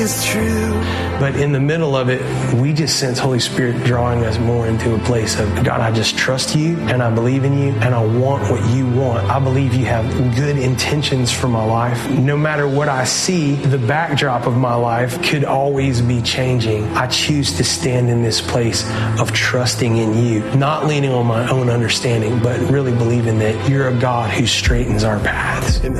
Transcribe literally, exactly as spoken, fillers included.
is true. But in the middle of it, we just sense Holy Spirit drawing us more into a place of, God, I just trust you and I believe in you and I want what you want. I believe you have good intentions for my life. No matter what I see, the backdrop of my life could always be changing. I choose to stand in this place of trusting in you, not leaning on my own understanding, but really believing that you're a God who straightens our paths. And